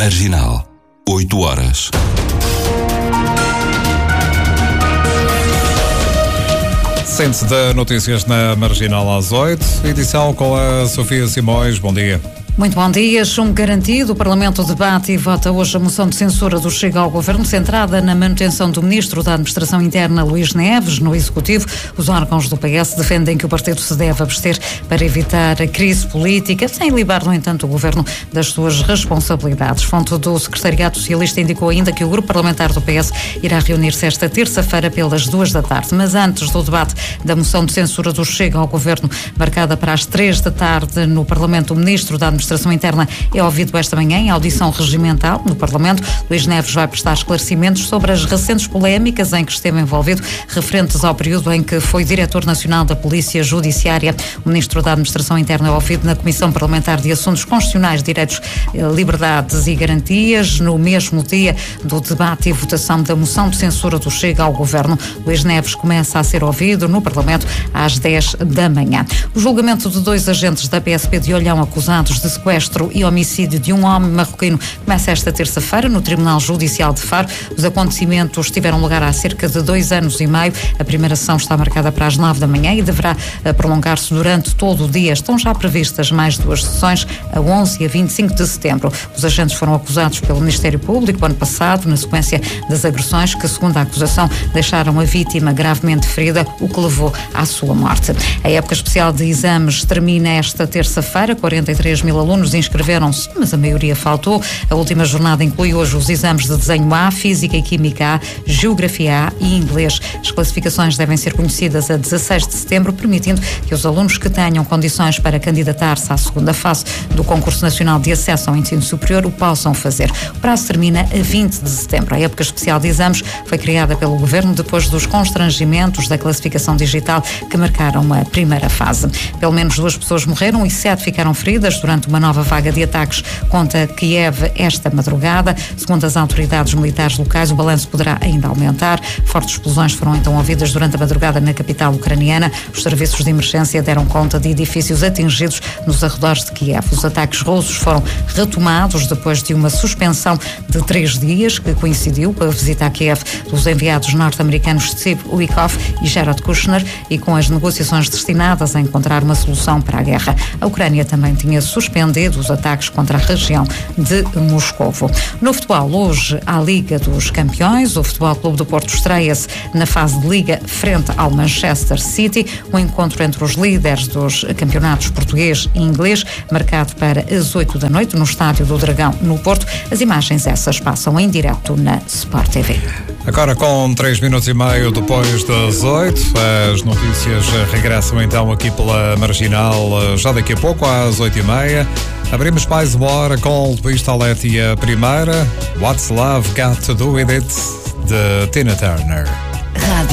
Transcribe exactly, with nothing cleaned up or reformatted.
Marginal, oito horas. Centro de Notícias na Marginal às oito, edição com a Sofia Simões. Bom dia. Muito bom dia. Chumbo garantido. O Parlamento debate e vota hoje a moção de censura do Chega ao Governo, centrada na manutenção do Ministro da Administração Interna, Luís Neves, no Executivo. Os órgãos do P S defendem que o partido se deve abster para evitar a crise política, sem livrar, no entanto, o Governo das suas responsabilidades. Fonte do Secretariado Socialista indicou ainda que o Grupo Parlamentar do P S irá reunir-se esta terça-feira pelas duas da tarde. Mas antes do debate da moção de censura do Chega ao Governo, marcada para as três da tarde no Parlamento, o Ministro da Administração Administração Interna é ouvido esta manhã em audição regimental no Parlamento. Luís Neves vai prestar esclarecimentos sobre as recentes polémicas em que esteve envolvido, referentes ao período em que foi Diretor Nacional da Polícia Judiciária. O Ministro da Administração Interna é ouvido na Comissão Parlamentar de Assuntos Constitucionais, Direitos, Liberdades e Garantias, no mesmo dia do debate e votação da moção de censura do Chega ao Governo. Luís Neves começa a ser ouvido no Parlamento às dez da manhã. O julgamento de dois agentes da P S P de Olhão acusados de sequestro e homicídio de um homem marroquino começa esta terça-feira no Tribunal Judicial de Faro. Os acontecimentos tiveram lugar há cerca de dois anos e meio. A primeira sessão está marcada para as nove da manhã e deverá prolongar-se durante todo o dia. Estão já previstas mais duas sessões, a onze e a vinte e cinco de setembro. Os agentes foram acusados pelo Ministério Público ano passado, na sequência das agressões que, segundo a acusação, deixaram a vítima gravemente ferida, o que levou à sua morte. A época especial de exames termina esta terça-feira. quarenta e três mil alunos inscreveram-se, mas a maioria faltou. A última jornada inclui hoje os exames de desenho A, Física e Química A, Geografia A e Inglês. As classificações devem ser conhecidas a dezasseis de setembro, permitindo que os alunos que tenham condições para candidatar-se à segunda fase do Concurso Nacional de Acesso ao Ensino Superior o possam fazer. O prazo termina a vinte de setembro. A época especial de exames foi criada pelo Governo depois dos constrangimentos da classificação digital que marcaram a primeira fase. Pelo menos duas pessoas morreram e sete ficaram feridas durante uma nova vaga de ataques contra Kiev esta madrugada. Segundo as autoridades militares locais, o balanço poderá ainda aumentar. Fortes explosões foram então ouvidas durante a madrugada na capital ucraniana. Os serviços de emergência deram conta de edifícios atingidos nos arredores de Kiev. Os ataques russos foram retomados depois de uma suspensão de três dias que coincidiu com a visita a Kiev dos enviados norte-americanos Steve Witkoff e Jared Kushner e com as negociações destinadas a encontrar uma solução para a guerra. A Ucrânia também tinha suspendido os ataques contra a região de Moscovo. No futebol, hoje, à Liga dos Campeões, o Futebol Clube do Porto estreia-se na fase de Liga frente ao Manchester City. O encontro entre os líderes dos campeonatos português e inglês, marcado para as oito da noite no Estádio do Dragão, no Porto. As imagens essas passam em direto na Sport T V. Agora com três minutos e meio depois das oito, as notícias regressam então aqui pela Marginal já daqui a pouco, às oito e meia. Abrimos mais uma hora com Luís Toletti e a primeira, What's Love Got to Do With It, de Tina Turner.